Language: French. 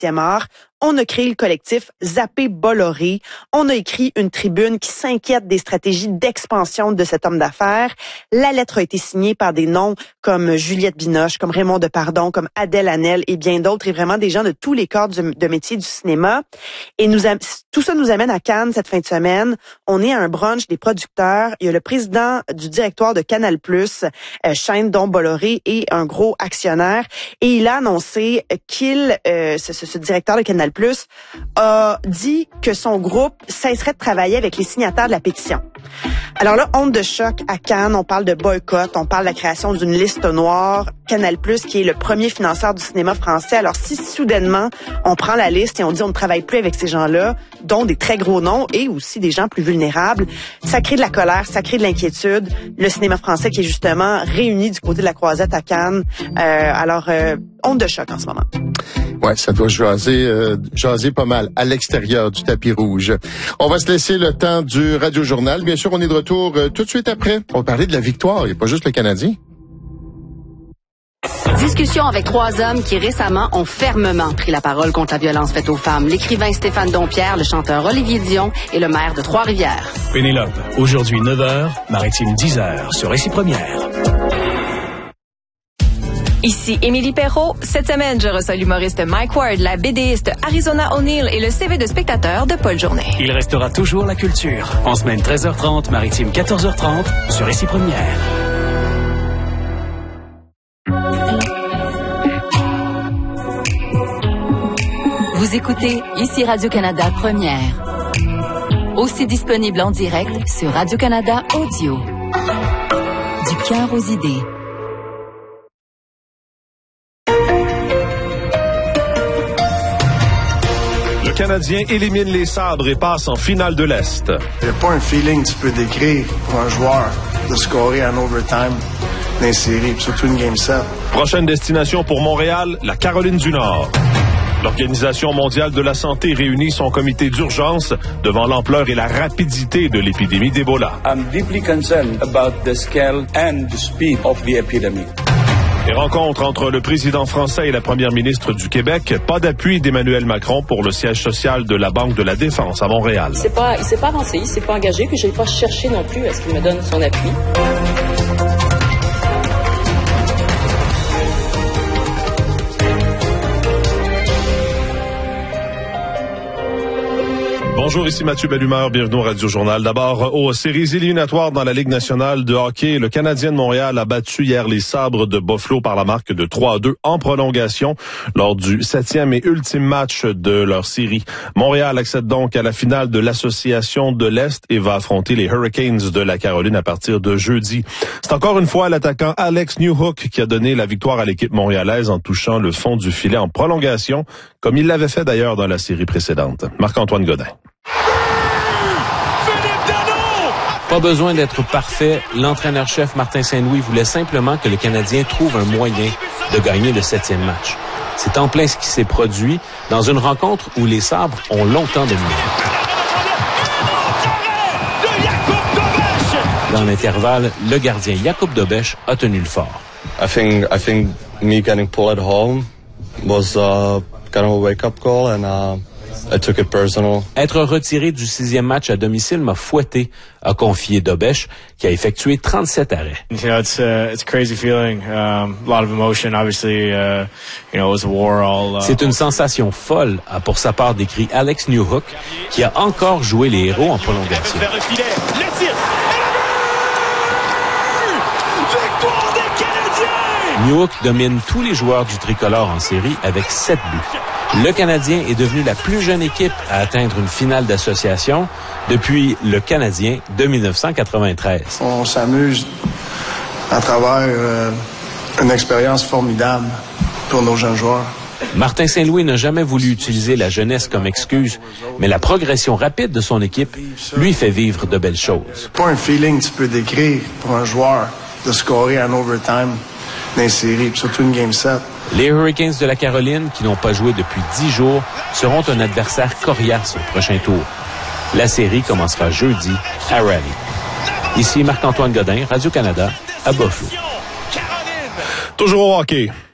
7e art. On a créé le collectif Zappé Bolloré. On a écrit une tribune qui s'inquiète des stratégies d'expansion de cet homme d'affaires. La lettre a été signée par des noms comme Juliette Binoche, comme Raymond Depardon, comme Adèle Hanel et bien d'autres, et vraiment des gens de tous les corps de métier du cinéma. Et tout ça nous amène à Cannes cette fin de semaine. On est à un brunch des producteurs. Il y a le président du directoire de Canal+, chaîne dont Bolloré est un gros actionnaire. Et il a annoncé qu'il, ce directeur de Canal+, a dit que son groupe cesserait de travailler avec les signataires de la pétition. Alors là, onde de choc à Cannes, on parle de boycott, on parle de la création d'une liste noire. Canal+, qui est le premier financeur du cinéma français. Alors si soudainement, on prend la liste et on dit on ne travaille plus avec ces gens-là, dont des très gros noms et aussi des gens plus vulnérables, ça crée de la colère, ça crée de l'inquiétude. Le cinéma français qui est justement réuni du côté de la Croisette à Cannes. Onde de choc en ce moment. Ouais, ça doit jaser pas mal à l'extérieur du tapis rouge. On va se laisser le temps du Radio-Journal. Bien sûr, on est de retour tout de suite après. On va parler de la victoire, et pas juste le Canadien. Discussion avec 3 hommes qui récemment ont fermement pris la parole contre la violence faite aux femmes. L'écrivain Stéphane Dompierre, le chanteur Olivier Dion et le maire de Trois-Rivières. Pénélope, aujourd'hui 9h, Maritime 10h sur Récit Première. Ici Émilie Perrault. Cette semaine, je reçois l'humoriste Mike Ward, la BDiste Arizona O'Neill et le CV de spectateur de Paul Journet. Il restera toujours la culture. En semaine 13h30, Maritime 14h30 sur Récit Première. Vous écoutez ici Radio-Canada Première. Aussi disponible en direct sur Radio-Canada Audio. Du cœur aux idées. Le Canadien élimine les Sabres et passe en finale de l'Est. Il n'y a pas un feeling que tu peux décrire pour un joueur de scorer en overtime dans les séries, surtout une Game 7. Prochaine destination pour Montréal, la Caroline du Nord. L'Organisation mondiale de la santé réunit son comité d'urgence devant l'ampleur et la rapidité de l'épidémie d'Ebola. I'm deeply concerned about the scale and the speed of the epidemic. Les rencontres entre le président français et la première ministre du Québec. Pas d'appui d'Emmanuel Macron pour le siège social de la Banque de la Défense à Montréal. Il s'est pas avancé, il s'est pas engagé, puis je n'ai pas cherché non plus à ce qu'il me donne son appui. Bonjour, ici Mathieu Bellumeur, bienvenue au Radio-Journal. D'abord, aux séries éliminatoires dans la Ligue nationale de hockey, le Canadien de Montréal a battu hier les Sabres de Buffalo par la marque de 3-2 en prolongation lors du 7e et ultime match de leur série. Montréal accède donc à la finale de l'Association de l'Est et va affronter les Hurricanes de la Caroline à partir de jeudi. C'est encore une fois l'attaquant Alex Newhook qui a donné la victoire à l'équipe montréalaise en touchant le fond du filet en prolongation, comme il l'avait fait d'ailleurs dans la série précédente. Marc-Antoine Godin. Pas besoin d'être parfait. L'entraîneur-chef Martin Saint-Louis voulait simplement que le Canadien trouve un moyen de gagner le 7e match. C'est en plein ce qui s'est produit dans une rencontre où les Sabres ont longtemps dominé. Dans l'intervalle, le gardien Jakub Dobeš a tenu le fort. I think me getting pulled at home was kind of a wake-up call and I took it personal. Être retiré du 6e match à domicile m'a fouetté, a confié Dobeš, qui a effectué 37 arrêts. You know, it's a crazy feeling, a lot of emotion. Obviously, you know, it was a war all. C'est une sensation folle, a pour sa part décrit Alex Newhook, qui a encore joué les héros en prolongation. Newhook domine tous les joueurs du tricolore en série avec 7 buts. Le Canadien est devenu la plus jeune équipe à atteindre une finale d'association depuis le Canadien de 1993. On s'amuse à travers une expérience formidable pour nos jeunes joueurs. Martin Saint-Louis n'a jamais voulu utiliser la jeunesse comme excuse, mais la progression rapide de son équipe lui fait vivre de belles choses. Pas un feeling que tu peux décrire pour un joueur de scorer en overtime dans les séries, surtout une Game 7. Les Hurricanes de la Caroline, qui n'ont pas joué depuis 10 jours, seront un adversaire coriace au prochain tour. La série commencera jeudi à Raleigh. Ici Marc-Antoine Godin, Radio-Canada, à Buffalo. Toujours au hockey.